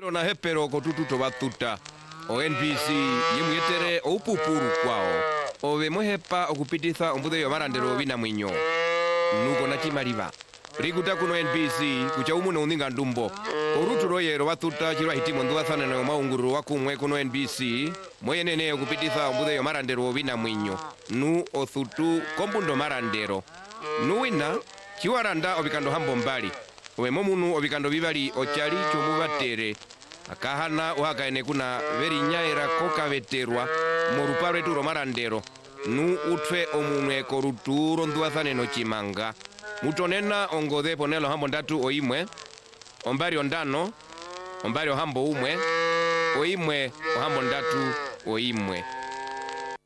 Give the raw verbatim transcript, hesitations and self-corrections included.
na hepero kotututo batuta o N B C yimwetere opupuru kwao owe mohepa okupititha ombude yo marandero bina mwinyo nuko na chimaliva rikuta kuno N B C kucha umu no ndinga ndumbo oruturo yero batuta chirwa hitimo ndwathana no maunguru wakumwe kuno N B C moyenene okupititha ombude yo marandero bina mwinyo nu othutu kombundo marandero nuwina chiwaranda obikando hambo mbali owe momunu obikando bibali ochali chomubatere akahana uhakaene kuna veri nyaira koka veterwa moruparo eturo marandero nu utwe omunwe koruturo ndwathane no chimanga mutonena ongode ponelo hambo ndatu oimwe ombari ondano ombari ohambo umwe oimwe ohambo ndatu oimwe